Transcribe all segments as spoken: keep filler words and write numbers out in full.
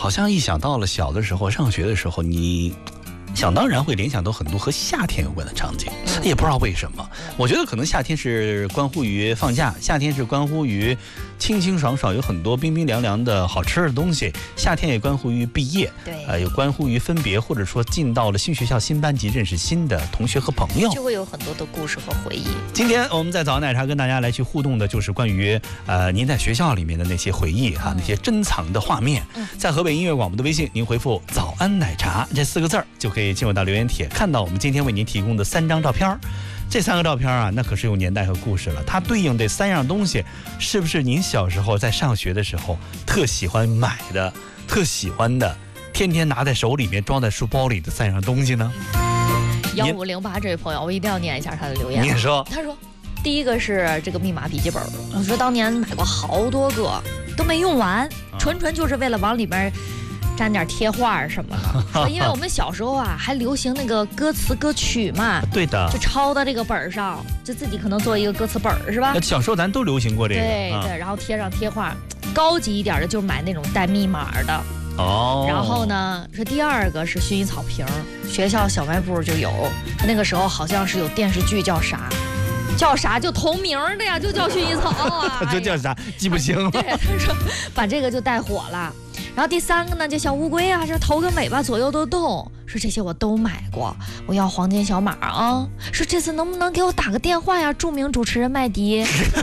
好像一想到了小的时候上学的时候，你想当然会联想到很多和夏天有关的场景，也不知道为什么。我觉得可能夏天是关乎于放假，夏天是关乎于清清爽爽，有很多冰冰凉凉的好吃的东西。夏天也关乎于毕业， 对， 呃，有关乎于分别，或者说进到了新学校、新班级，认识新的同学和朋友， 就会有很多的故事和回忆。 今天我们在早安奶茶跟大家来去互动的，就是关于呃您在学校里面的那些回忆哈、啊，那些珍藏的画面。在河北音乐广播的微信，您回复“早安奶茶”这四个字儿，就可以进入到留言帖，看到我们今天为您提供的三张照片。这三个照片啊，那可是有年代和故事了。它对应这三样东西，是不是您小时候在上学的时候特喜欢买的、特喜欢的，天天拿在手里面、装在书包里的三样东西呢？ 幺五零八这位朋友，我一定要念一下他的留言。 你说， 他说，第一个是这个密码笔记本，我说当年买过好多个，都没用完，纯纯就是为了往里边沾点贴画什么的。说因为我们小时候啊，还流行那个歌词歌曲嘛， 对的， 就抄到这个本上，就自己可能做一个歌词本是吧？ 小时候咱都流行过这个， 对对，然后贴上贴画。高级一点的就是买那种带密码的。 哦， 然后呢，说第二个是薰衣草瓶，学校小卖部就有，那个时候好像是有电视剧叫啥。叫啥就同名的呀，就叫薰衣草啊。 这叫啥？记不清了。 对，他说把这个就带火了。然后第三个呢，就小乌龟啊，这头跟尾巴左右都动。说这些我都买过，我要黄金小马啊。说这次能不能给我打个电话呀？著名主持人麦迪。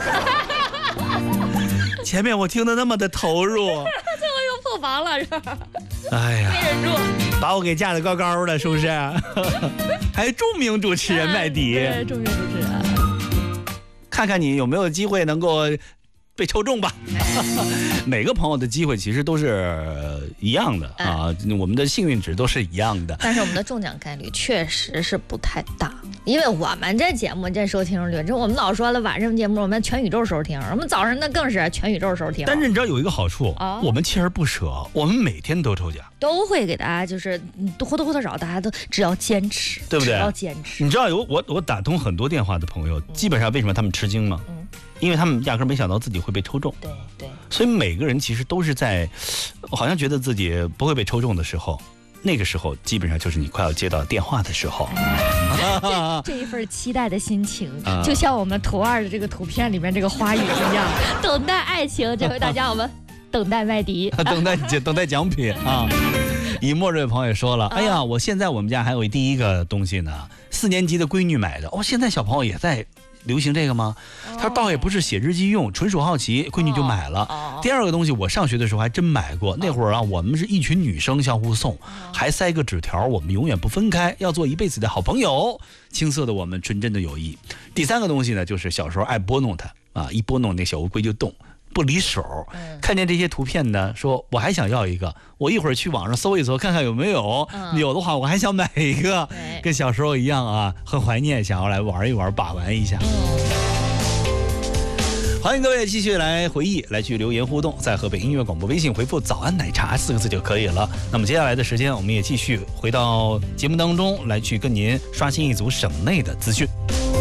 前面我听得那么的投入，最后又破防了，是吧？ 哎呀， 没忍住， 把我给架得高高的，是不是？还著名主持人麦迪， 对，著名主持人。 看看你有没有机会能够被抽中吧。每个朋友的机会其实都是一样的啊，我们的幸运值都是一样的， 但是我们的中奖概率确实是不太大，因为我们这节目这收听率，这我们老说了晚上节目我们全宇宙收听，我们早上那更是全宇宙收听。 但是你知道有一个好处，哦、我们锲而不舍，我们每天都抽奖， 都会给大家就是或多或少大家都只要坚持， 对不对？ 只要坚持。 你知道有我我打通很多电话的朋友，基本上为什么他们吃惊吗？嗯，因为他们压根没想到自己会被抽中。 对对， 所以每个人其实都是在好像觉得自己不会被抽中的时候，那个时候基本上就是你快要接到电话的时候。 这, 这一份期待的心情，啊、就像我们图二的这个图片里面这个花语一样，等待爱情。这回大家我们等待麦迪， 等待等待奖品啊！以沫这位朋友也说了，哎呀，我现在我们家还有第一个东西呢，四年级的闺女买的。哦，现在小朋友也在流行这个吗？他倒也不是写日记用，纯属好奇，闺女就买了。哦、第二个东西，我上学的时候还真买过。那会儿啊，我们是一群女生相互送，还塞个纸条，我们永远不分开，要做一辈子的好朋友。青涩的我们，纯真的友谊。第三个东西呢，就是小时候爱拨弄它啊，一拨弄那小乌龟就动。不离手，看见这些图片呢，说我还想要一个，我一会儿去网上搜一搜，看看有没有，嗯、有的话我还想买一个，跟小时候一样啊，很怀念，想要来玩一玩，把玩一下。嗯、欢迎各位继续来回忆，来去留言互动，在河北音乐广播微信回复“早安奶茶”四个字就可以了。那么接下来的时间，我们也继续回到节目当中来去跟您刷新一组省内的资讯。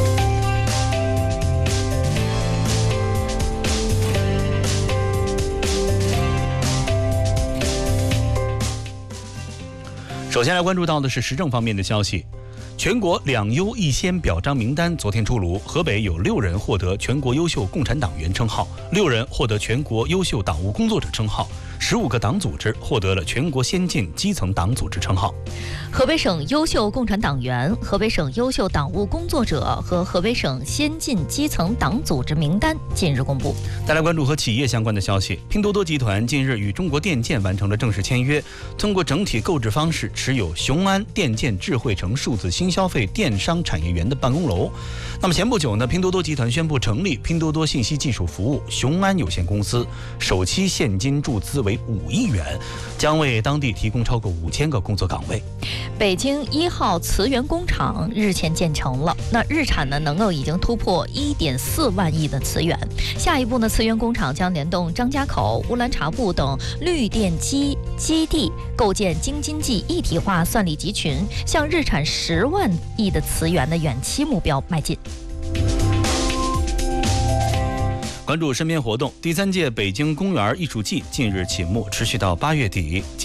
首先来关注到的是时政方面的消息，全国两优一先表彰名单昨天出炉，河北有六人获得全国优秀共产党员称号，六人获得全国优秀党务工作者称号，十五个党组织获得了全国先进基层党组织称号。 河北省优秀共产党员、河北省优秀党务工作者和河北省先进基层党组织名单近日公布。 再来关注和企业相关的消息，拼多多集团近日与中国电建完成了正式签约，通过整体购置方式持有雄安电建智慧城数字新消费电商产业园的办公楼。那么前不久呢，拼多多集团宣布成立拼多多信息技术服务雄安有限公司，首期现金注资为五亿元，将为当地提供超过五千个工作岗位。 北京一号磁源工厂日前建成了，那日产呢能够已经突破一点四万亿的磁源。下一步呢，磁源工厂将联动张家口、乌兰察布等绿电基基地，构建京津冀一体化算力集群，向日产十万亿的磁源的远期目标迈进。 关注身边活动，第三届北京公园艺术季近日启幕，持续到八月底。